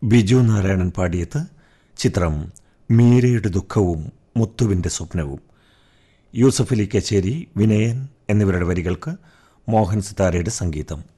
ബിജു നാരായണൻ പാടിയത്. ചിത്രം മീരയുടെ ദുഃഖവും മുത്തുവിൻ്റെ സ്വപ്നവും. യൂസഫ് അലി കച്ചേരി, വിനയൻ എന്നിവരുടെ വരികൾക്ക് മോഹൻ സിതാരയുടെ സംഗീതം.